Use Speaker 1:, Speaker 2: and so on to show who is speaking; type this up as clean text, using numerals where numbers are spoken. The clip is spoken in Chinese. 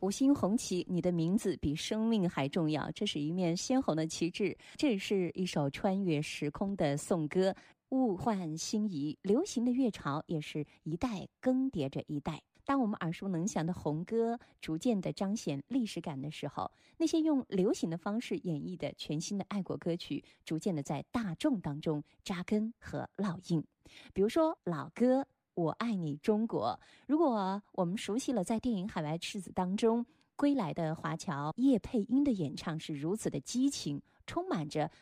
Speaker 1: 五星红旗，你的名字比生命还重要，这是一面鲜红的旗帜。这是一首穿越时空的颂歌，物换星移，流行的乐潮也是一代更迭着一代。当我们耳熟能详的红歌逐渐的彰显历史感的时候，那些用流行的方式演绎的全新的爱国歌曲逐渐的在大众当中扎根和烙印。比如说老歌我爱你中国，如果我们熟悉了在电影《海外赤子》当中归来的华侨叶佩英的演唱是如此的激情，充满着